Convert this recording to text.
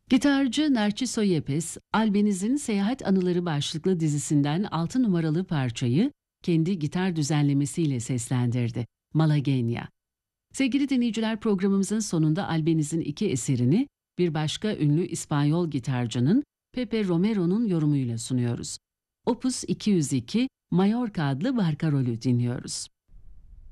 Gitarcı Narciso Yepes, Albeniz'in Seyahat Anıları başlıklı dizisinden 6 numaralı parçayı kendi gitar düzenlemesiyle seslendirdi. Malagueña. Sevgili dinleyiciler, programımızın sonunda Albeniz'in iki eserini bir başka ünlü İspanyol gitarcının Pepe Romero'nun yorumuyla sunuyoruz. Opus 202, Mallorca adlı barkarolü dinliyoruz.